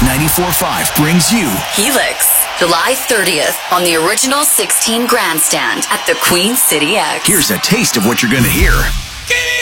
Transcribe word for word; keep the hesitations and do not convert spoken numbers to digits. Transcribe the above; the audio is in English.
ninety-four point five brings you Helix, July thirtieth on the original sixteen grandstand at the Queen City X. Here's a taste of what you're going to hear.